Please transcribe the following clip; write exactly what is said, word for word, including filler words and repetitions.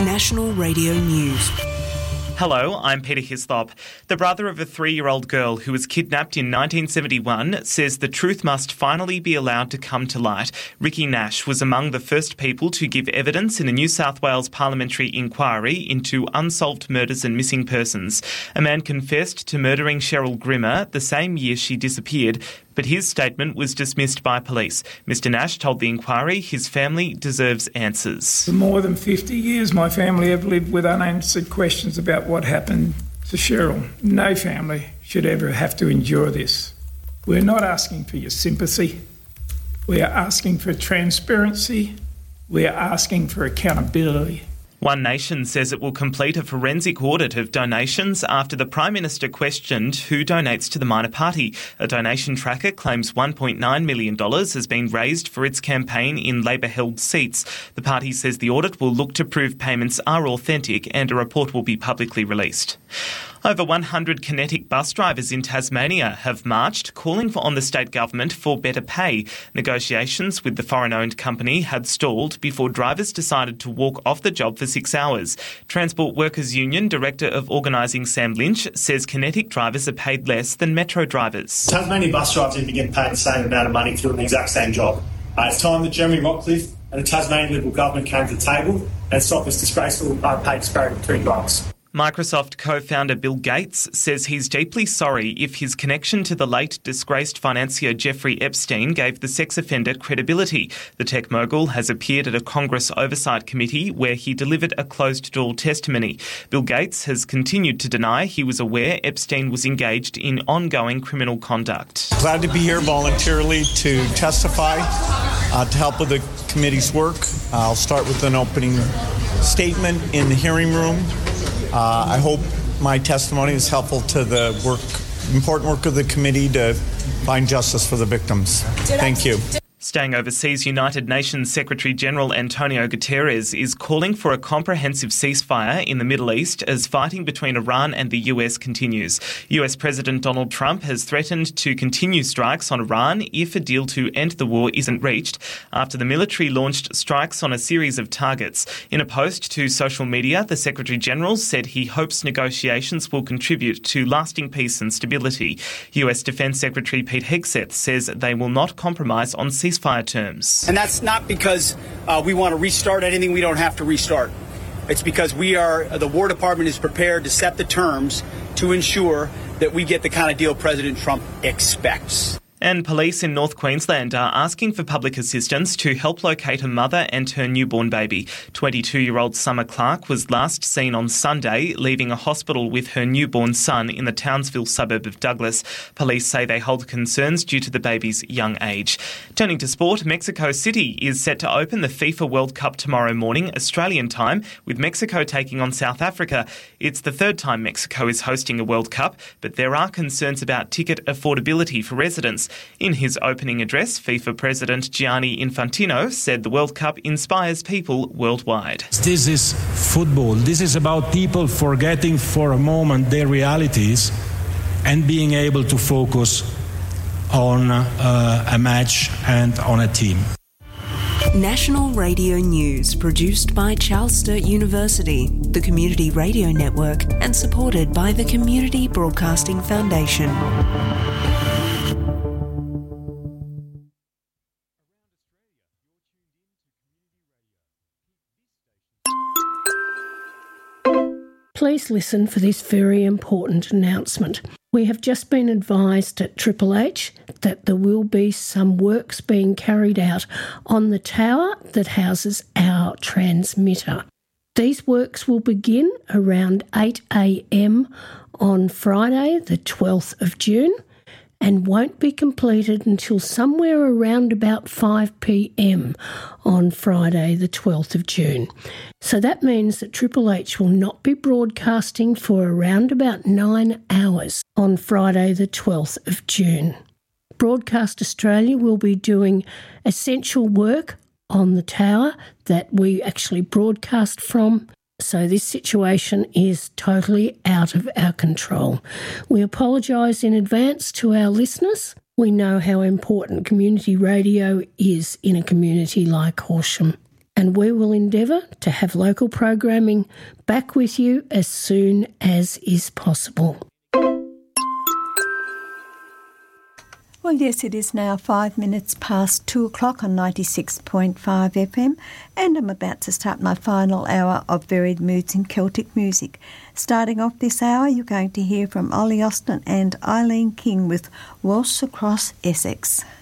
National Radio News. Hello, I'm Peter Hislop. The brother of a three-year-old girl who was kidnapped in nineteen seventy-one says the truth must finally be allowed to come to light. Ricky Nash was among the first people to give evidence in a New South Wales parliamentary inquiry into unsolved murders and missing persons. A man confessed to murdering Cheryl Grimmer the same year she disappeared, but his statement was dismissed by police. Mister Nash told the inquiry his family deserves answers. For more than fifty years, my family have lived with unanswered questions about what happened to Cheryl. No family should ever have to endure this. We're not asking for your sympathy. We are asking for transparency. We are asking for accountability. One Nation says it will complete a forensic audit of donations after the Prime Minister questioned who donates to the minor party. A donation tracker claims one point nine million dollars has been raised for its campaign in Labor-held seats. The party says the audit will look to prove payments are authentic and a report will be publicly released. Over one hundred Kinetic bus drivers in Tasmania have marched, calling for on the state government for better pay. Negotiations with the foreign-owned company had stalled before drivers decided to walk off the job for six hours. Transport Workers Union Director of Organising Sam Lynch says Kinetic drivers are paid less than Metro drivers. Tasmanian bus drivers need to get paid the same amount of money for doing the exact same job. Uh, it's time that Jeremy Rockcliffe and the Tasmanian Liberal government came to the table and stopped this disgraceful uh, pay disparity between drivers. Microsoft co-founder Bill Gates says he's deeply sorry if his connection to the late disgraced financier Jeffrey Epstein gave the sex offender credibility. The tech mogul has appeared at a Congress Oversight Committee where he delivered a closed-door testimony. Bill Gates has continued to deny he was aware Epstein was engaged in ongoing criminal conduct. Glad to be here voluntarily to testify, uh, to help with the committee's work. I'll start with an opening statement in the hearing room. Uh, I hope my testimony is helpful to the work, important work of the committee to find justice for the victims. Thank you. Staying overseas, United Nations Secretary-General Antonio Guterres is calling for a comprehensive ceasefire in the Middle East as fighting between Iran and the U S continues. U S President Donald Trump has threatened to continue strikes on Iran if a deal to end the war isn't reached after the military launched strikes on a series of targets. In a post to social media, the Secretary-General said he hopes negotiations will contribute to lasting peace and stability. U S Defence Secretary Pete Hegseth says they will not compromise on ceasefire ceasefire terms. And that's not because uh, we want to restart anything we don't have to restart. It's because we are, the War Department is prepared to set the terms to ensure that we get the kind of deal President Trump expects. And police in North Queensland are asking for public assistance to help locate a mother and her newborn baby. twenty-two-year-old Summer Clark was last seen on Sunday leaving a hospital with her newborn son in the Townsville suburb of Douglas. Police say they hold concerns due to the baby's young age. Turning to sport, Mexico City is set to open the FIFA World Cup tomorrow morning, Australian time, with Mexico taking on South Africa. It's the third time Mexico is hosting a World Cup, but there are concerns about ticket affordability for residents. In his opening address, FIFA President Gianni Infantino said the World Cup inspires people worldwide. This is football. This is about people forgetting for a moment their realities and being able to focus on uh, a match and on a team. National Radio News, produced by Charles Sturt University, the Community Radio Network, and supported by the Community Broadcasting Foundation. Please listen for this very important announcement. We have just been advised at Triple H that there will be some works being carried out on the tower that houses our transmitter. These works will begin around eight a.m. on Friday, the twelfth of June, and won't be completed until somewhere around about five p.m. on Friday the twelfth of June. So that means that Triple H will not be broadcasting for around about nine hours on Friday the twelfth of June. Broadcast Australia will be doing essential work on the tower that we actually broadcast from. So this situation is totally out of our control. We apologise in advance to our listeners. We know how important community radio is in a community like Horsham. and we will endeavour to have local programming back with you as soon as is possible. Well, yes, it is now five minutes past two o'clock on ninety-six point five F M, and I'm about to start my final hour of Varied Moods in Celtic music. Starting off this hour, you're going to hear from Ollie Austin and Eileen King with Waltz Across Essex.